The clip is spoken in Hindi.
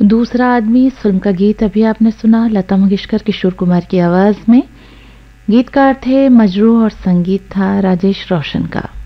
दूसरा आदमी इस फिल्म का गीत अभी आपने सुना, लता मंगेशकर किशोर कुमार की आवाज में। गीतकार थे मजरूह और संगीत था राजेश रोशन का।